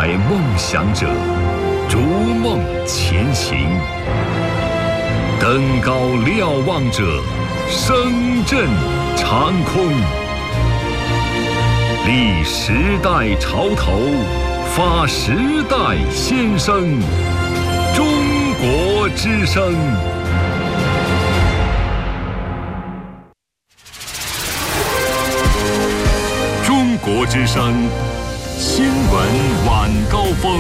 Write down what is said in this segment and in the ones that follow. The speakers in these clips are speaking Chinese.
载梦想者，逐梦前行。登高瞭望者，声震长空。立时代潮头，发时代先声。中国之声。中国之声新闻晚高峰。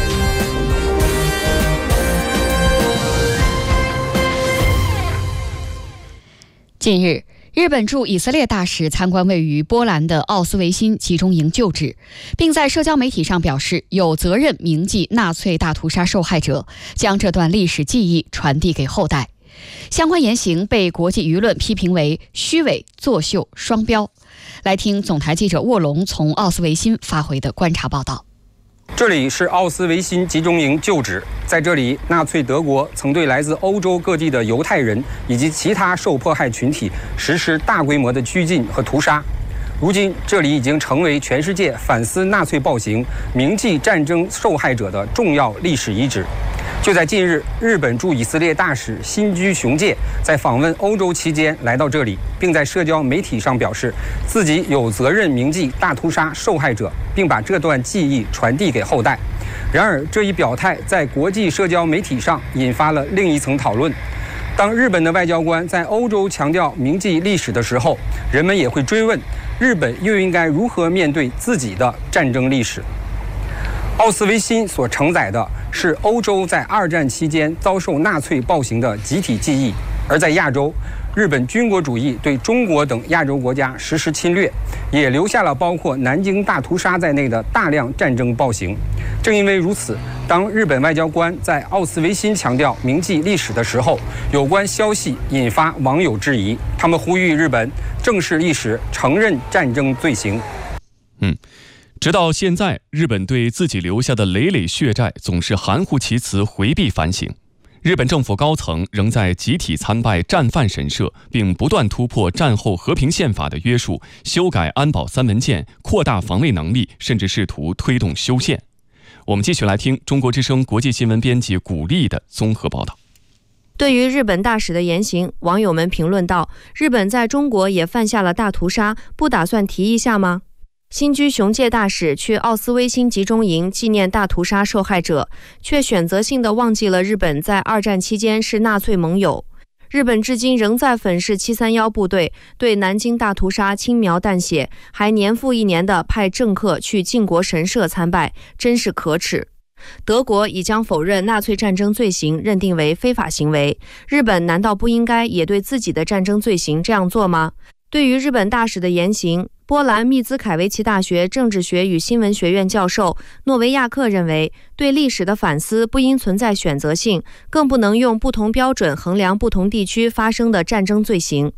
近日，日本驻以色列大使参观位于波兰的奥斯维辛集中营旧址，并在社交媒体上表示有责任铭记纳粹大屠杀受害者，将这段历史记忆传递给后代。相关言行被国际舆论批评为虚伪、作秀、双标。来听总台记者沃龙从奥斯维辛发回的观察报道。 这里是奥斯维辛集中营旧址，在这里，纳粹德国曾对来自欧洲各地的犹太人以及其他受迫害群体实施大规模的拘禁和屠杀。如今，这里已经成为全世界反思纳粹暴行、铭记战争受害者的重要历史遗址。就在近日，日本驻以色列大使新居雄介在访问欧洲期间来到这里，并在社交媒体上表示自己有责任铭记大屠杀受害者，并把这段记忆传递给后代。然而，这一表态在国际社交媒体上引发了另一层讨论。当日本的外交官在欧洲强调铭记历史的时候，人们也会追问，日本又应该如何面对自己的战争历史？奥斯维辛所承载的是欧洲在二战期间遭受纳粹暴行的集体记忆，而在亚洲，日本军国主义对中国等亚洲国家实施侵略，也留下了包括南京大屠杀在内的大量战争暴行。正因为如此，当日本外交官在奥斯维辛强调铭记历史的时候，有关消息引发网友质疑，他们呼吁日本正视历史，承认战争罪行。 直到现在，日本对自己留下的累累血债总是含糊其辞，回避反省。日本政府高层仍在集体参拜战犯神社，并不断突破战后和平宪法的约束，修改安保三文件，扩大防卫能力，甚至试图推动修宪。我们继续来听中国之声国际新闻编辑古丽的综合报道。 对于日本大使的言行，网友们评论道：日本在中国也犯下了大屠杀，不打算提一下吗？新居雄介大使去奥斯威辛集中营纪念大屠杀受害者，却选择性地忘记了日本在二战期间是纳粹盟友。日本至今仍在粉饰731部队，对南京大屠杀轻描淡写，还年复一年地派政客去靖国神社参拜，真是可耻。德国已将否认纳粹战争罪行认定为非法行为，日本难道不应该也对自己的战争罪行这样做吗？对于日本大使的言行，波兰密兹凯维奇大学政治学与新闻学院教授诺维亚克认为，对历史的反思不应存在选择性，更不能用不同标准衡量不同地区发生的战争罪行。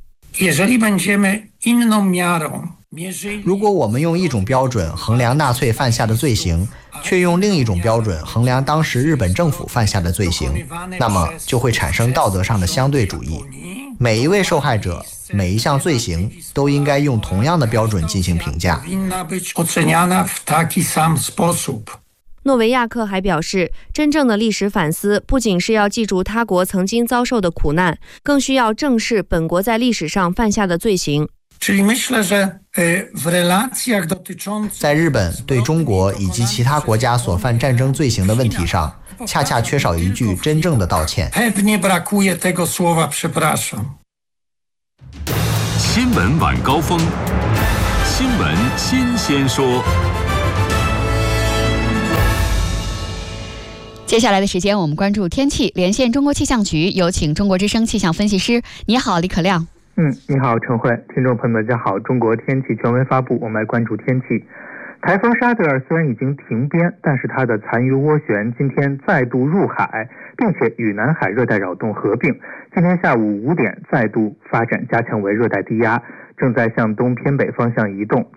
如果我们用一种标准衡量纳粹犯下的罪行，却用另一种标准衡量当时日本政府犯下的罪行，那么就会产生道德上的相对主义。每一位受害者，每一项罪行都应该用同样的标准进行评价。 诺维亚克还表示，真正的历史反思不仅是要记住他国曾经遭受的苦难，更需要正视本国在历史上犯下的罪行。 在日本对中国以及其他国家所犯战争罪行的问题上，恰恰缺少一句真正的道歉。 新闻晚高峰，新闻新鲜说。 接下来的时间，我们关注天气，连线中国气象局，有请中国之声气象分析师。你好，李可亮。 你好，陈慧，听众朋友们，大家好。中国天气权威发布，我们来关注天气。台风沙德尔虽然已经停边，但是它的残余涡旋今天再度入海，并且与南海热带扰动合并，今天下午5点再度发展加强为热带低压，正在向东偏北方向移动，